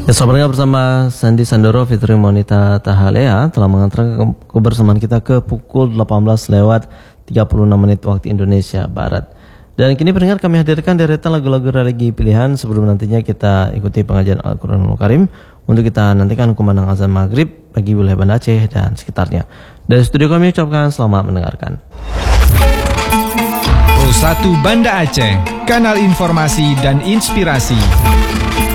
Ya, sahabatnya bersama Sandi Sandoro, Fitri Monita Tahalea telah mengantarkan kebersamaan kita ke pukul 18:36 waktu Indonesia Barat. Dan kini pendengar, kami hadirkan deretan lagu-lagu religi pilihan sebelum nantinya kita ikuti pengajian Al-Quranul Karim untuk kita nantikan kumandang azan maghrib bagi wilayah Banda Aceh dan sekitarnya. Dari studio kami ucapkan selamat mendengarkan. Pro 1 Banda Aceh, kanal informasi dan inspirasi.